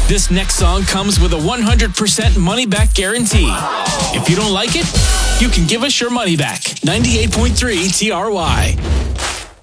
This next song comes with a 100% money-back guarantee. If you don't like it, you can give us your money back. 98.3 TRY.